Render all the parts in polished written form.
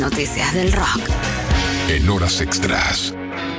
Noticias del rock. En horas extras.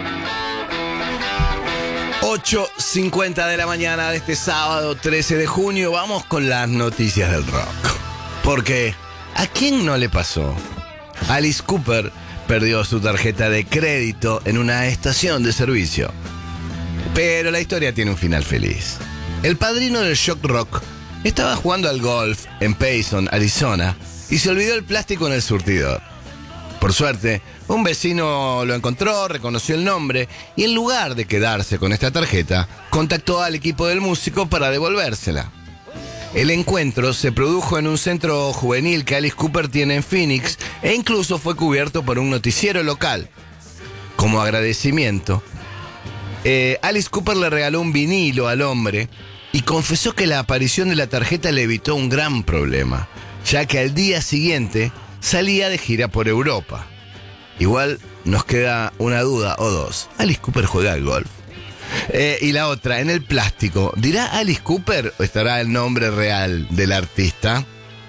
8:50 de la mañana de este sábado 13 de junio. Vamos con las noticias del rock. Porque, ¿a quién no le pasó? Alice Cooper perdió su tarjeta de crédito en una estación de servicio. Pero la historia tiene un final feliz. El padrino del shock rock estaba jugando al golf en Payson, Arizona, y se olvidó el plástico en el surtidor. Por suerte, un vecino lo encontró, reconoció el nombre y en lugar de quedarse con esta tarjeta, contactó al equipo del músico para devolvérsela. El encuentro se produjo en un centro juvenil que Alice Cooper tiene en Phoenix e incluso fue cubierto por un noticiero local. Como agradecimiento, Alice Cooper le regaló un vinilo al hombre y confesó que la aparición de la tarjeta le evitó un gran problema, ya que al día siguiente salía de gira por Europa. Igual nos queda una duda o dos. ¿Alice Cooper juega al golf? Y la otra, en el plástico, ¿dirá Alice Cooper o estará el nombre real del artista?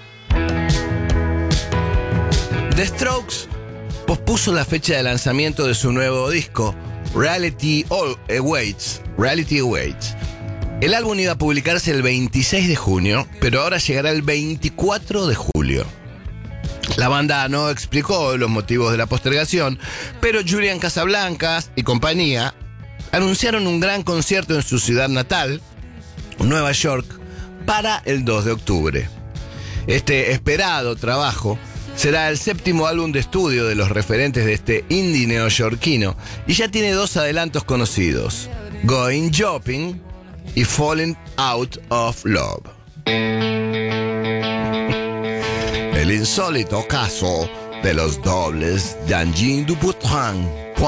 The Strokes pospuso la fecha de lanzamiento de su nuevo disco, Reality Awaits. El álbum iba a publicarse el 26 de junio, pero ahora llegará el 24 de julio. La banda no explicó los motivos de la postergación, pero Julian Casablancas y compañía anunciaron un gran concierto en su ciudad natal, Nueva York, para el 2 de octubre. Este esperado trabajo será el séptimo álbum de estudio de los referentes de este indie neoyorquino y ya tiene dos adelantos conocidos, Going Shopping y Falling Out of Love. El insólito caso de los dobles d'Angers Dupont.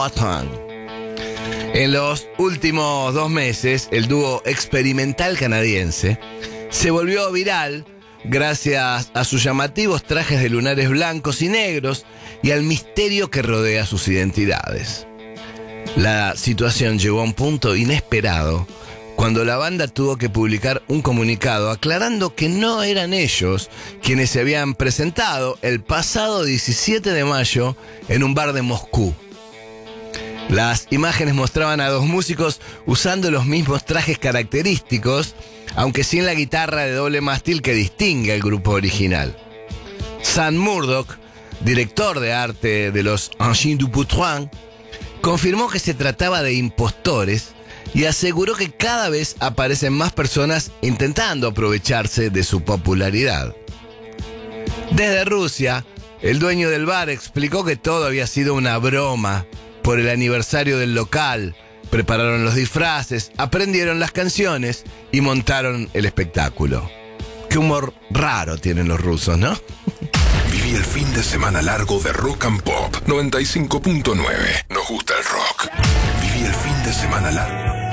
En los últimos 2 meses, el dúo experimental canadiense se volvió viral gracias a sus llamativos trajes de lunares blancos y negros y al misterio que rodea sus identidades. La situación llegó a un punto inesperado cuando la banda tuvo que publicar un comunicado aclarando que no eran ellos quienes se habían presentado el pasado 17 de mayo en un bar de Moscú. Las imágenes mostraban a 2 músicos usando los mismos trajes característicos, aunque sin la guitarra de doble mástil que distingue al grupo original. Sam Murdoch, director de arte de los Angers Dupont, confirmó que se trataba de impostores y aseguró que cada vez aparecen más personas intentando aprovecharse de su popularidad. Desde Rusia, el dueño del bar explicó que todo había sido una broma por el aniversario del local. Prepararon los disfraces, aprendieron las canciones y montaron el espectáculo. Qué humor raro tienen los rusos, ¿no? Viví el fin de semana largo de Rock and Pop 95.9. Nos gusta el rock. Viví el fin de semana largo.